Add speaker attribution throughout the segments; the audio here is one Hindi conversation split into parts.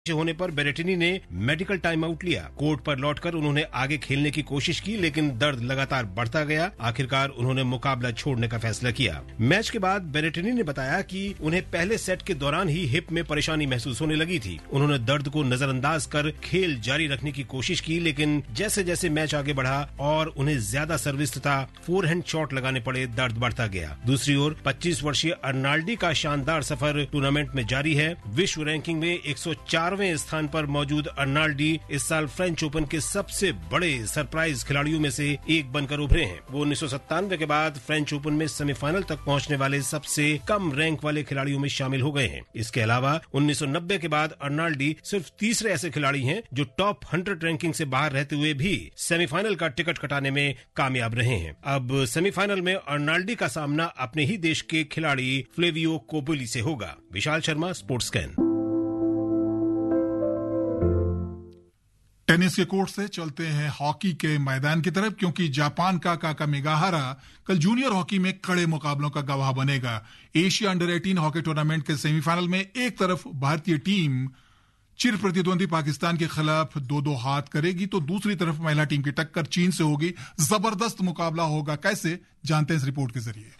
Speaker 1: होने पर बेरेटिनी ने मेडिकल टाइम आउट लिया। कोर्ट पर लौटकर उन्होंने आगे खेलने की कोशिश की, लेकिन दर्द लगातार बढ़ता गया। आखिरकार उन्होंने मुकाबला छोड़ने का फैसला किया। मैच के बाद बेरेटिनी ने बताया कि उन्हें पहले सेट के दौरान ही हिप में परेशानी महसूस होने लगी थी। उन्होंने दर्द को नजरअंदाज कर खेल जारी रखने की कोशिश की, लेकिन जैसे जैसे मैच आगे बढ़ा और उन्हें ज्यादा सर्विस तथा फोरहैंड शॉट लगाने पड़े, दर्द बढ़ता गया। दूसरी ओर 25 वर्षीय अर्नाल्डी का शानदार सफर टूर्नामेंट में जारी है। विश्व रैंकिंग में 104वें स्थान पर मौजूद अर्नाल्डी इस साल फ्रेंच ओपन के सबसे बड़े सरप्राइज खिलाड़ियों में से एक बनकर उभरे हैं। वो 1997 के बाद फ्रेंच ओपन में सेमीफाइनल तक पहुंचने वाले सबसे कम रैंक वाले खिलाड़ियों में शामिल हो गए हैं। इसके अलावा 1990 के बाद अर्नाल्डी सिर्फ तीसरे ऐसे खिलाड़ी हैं जो टॉप 100 रैंकिंग से बाहर रहते हुए भी सेमीफाइनल का टिकट कटाने में कामयाब रहे हैं। अब सेमीफाइनल में अर्नाल्डी का सामना अपने ही देश के खिलाड़ी फ्लेवियो कोबोली से होगा। Vishal Sharma, sports scan.
Speaker 2: Tennis के कोर्ट से चलते हैं हॉकी के मैदान की तरफ, क्योंकि जापान का काकामिगाहारा कल जूनियर हॉकी में कड़े मुकाबलों का गवाह बनेगा। एशिया अंडर 18 हॉकी टूर्नामेंट के सेमीफाइनल में एक तरफ भारतीय टीम चिर प्रतिद्वंदी पाकिस्तान के खिलाफ 2-2 हाथ करेगी, तो दूसरी तरफ महिला टीम की टक्कर चीन से होगी। जबरदस्त मुकाबला होगा। कैसे, जानते हैं इस रिपोर्ट के जरिए।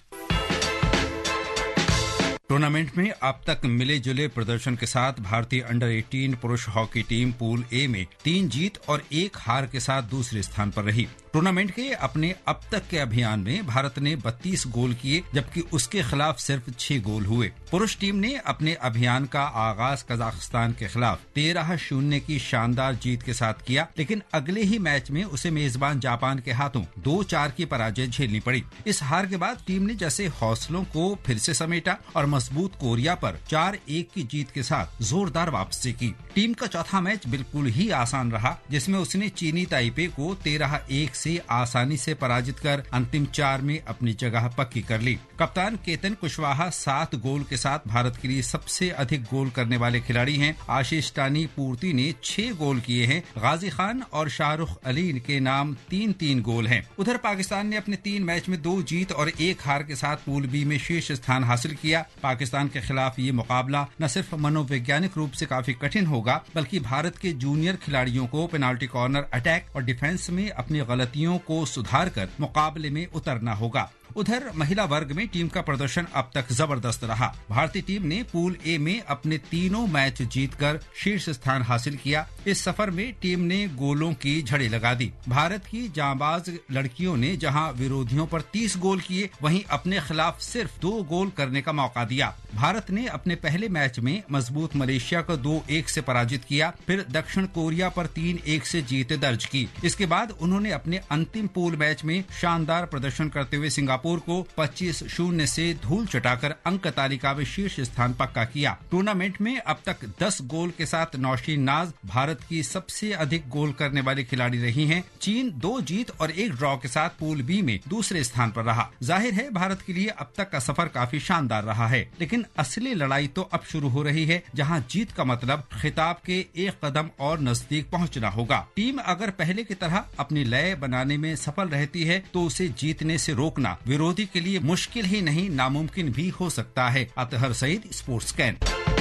Speaker 3: टूर्नामेंट में अब तक मिले जुले प्रदर्शन के साथ भारतीय अंडर 18 पुरुष हॉकी टीम पूल ए में 3 जीत और 1 हार के साथ दूसरे स्थान पर रही। टूर्नामेंट के अपने अब तक के अभियान में भारत ने 32 गोल किए, जबकि उसके खिलाफ सिर्फ 6 गोल हुए। पुरुष टीम ने अपने अभियान का आगाज कजाकिस्तान के खिलाफ 13-0 की शानदार जीत के साथ किया, लेकिन अगले ही मैच में उसे मेजबान जापान के हाथों 2-4 की पराजय झेलनी पड़ी। इस हार के बाद टीम ने जैसे हौसलों को फिर से समेटा और मजबूत कोरिया पर 4-1 की जीत के साथ जोरदार वापसी की। टीम का चौथा मैच बिल्कुल ही आसान रहा, जिसमें उसने चीनी ताइपे को 13-1 से आसानी से पराजित कर अंतिम 4 में अपनी जगह पक्की कर ली। कप्तान केतन कुशवाहा 7 गोल के साथ भारत के लिए सबसे अधिक गोल करने वाले खिलाड़ी हैं। आशीष टानी पूर्ति ने 6 गोल किए हैं। गाजी खान और शाहरुख अली के नाम 3-3 गोल हैं। उधर पाकिस्तान ने अपने 3 मैच में 2 जीत और 1 हार के साथ पूल बी में शीर्ष स्थान हासिल किया। पाकिस्तान के खिलाफ ये मुकाबला न सिर्फ मनोवैज्ञानिक रूप से काफी कठिन होगा, बल्कि भारत के जूनियर खिलाड़ियों को पेनाल्टी कॉर्नर, अटैक और डिफेंस में अपनी गलतियों को सुधार कर मुकाबले में उतरना होगा। उधर महिला वर्ग में टीम का प्रदर्शन अब तक जबरदस्त रहा। भारतीय टीम ने पूल ए में अपने तीनों मैच जीतकर शीर्ष स्थान हासिल किया। इस सफर में टीम ने गोलों की झड़ी लगा दी। भारत की जांबाज लड़कियों ने जहां विरोधियों पर 30 गोल किए, वहीं अपने खिलाफ सिर्फ 2 गोल करने का मौका दिया। भारत ने अपने पहले मैच में मजबूत मलेशिया को 2-1 से पराजित किया, फिर दक्षिण कोरिया पर 3-1 से जीत दर्ज की। इसके बाद उन्होंने अपने अंतिम पूल मैच में शानदार प्रदर्शन करते हुए सिंगापुर को 25-0 से धूल चटाकर अंक तालिका में शीर्ष स्थान पक्का किया। टूर्नामेंट में अब तक 10 गोल के साथ नौशीन नाज भारत की सबसे अधिक गोल करने वाली खिलाड़ी रही हैं। चीन 2 जीत और 1 ड्रॉ के साथ पूल बी में दूसरे स्थान पर रहा। जाहिर है भारत के लिए अब तक का सफर काफी शानदार रहा है, लेकिन असली लड़ाई तो अब शुरू हो रही है, जहां जीत का मतलब खिताब के एक कदम और नजदीक पहुंचना होगा। टीम अगर पहले की तरह अपनी लय बनाने में सफल रहती है, तो उसे जीतने से रोकना विरोधी के लिए मुश्किल ही नहीं, नामुमकिन भी हो सकता है। Athar Saeed, sports scan.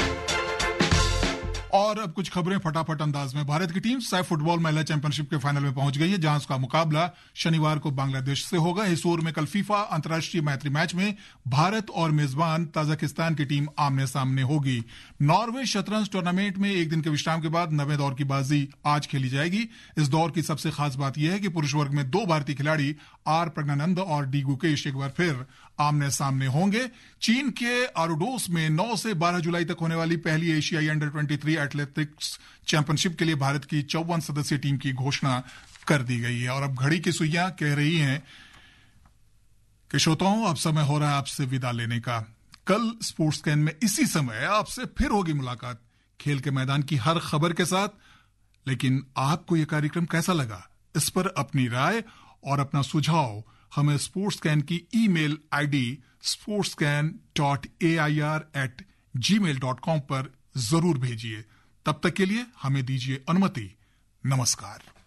Speaker 2: और अब कुछ खबरें फटाफट अंदाज में। भारत की टीम सैफ फुटबॉल महिला चैंपियनशिप के फाइनल में पहुंच गई है, जहां उसका मुकाबला शनिवार को बांग्लादेश से होगा। हिसोर में कल फीफा अंतर्राष्ट्रीय मैत्री मैच में भारत और मेजबान ताजिकिस्तान की टीम आमने सामने होगी। नॉर्वे शतरंज टूर्नामेंट में एक दिन के विश्राम के बाद 9वें दौर की बाजी आज खेली जाएगी। इस दौर की सबसे खास बात यह है कि पुरुष वर्ग में 2 भारतीय खिलाड़ी आर प्रज्ञानंद और डी गुकेश एक बार फिर आमने सामने होंगे। चीन के आरुडोस में 9 से 12 जुलाई तक होने वाली पहली एशियाई अंडर 23 एथलेटिक्स चैंपियनशिप के लिए भारत की 54 सदस्यीय टीम की घोषणा कर दी गई है। और अब घड़ी की सुइयां कह रही हैं कि श्रोताओं, अब समय हो रहा है आपसे विदा लेने का। कल स्पोर्ट्स स्कैन में इसी समय आपसे फिर होगी मुलाकात, खेल के मैदान की हर खबर के साथ। लेकिन आपको यह कार्यक्रम कैसा लगा, इस पर अपनी राय और अपना सुझाव हमें स्पोर्ट्स स्कैन की ईमेल आईडी sportscan.air@gmail.com पर जरूर भेजिए। तब तक के लिए हमें दीजिए अनुमति। नमस्कार।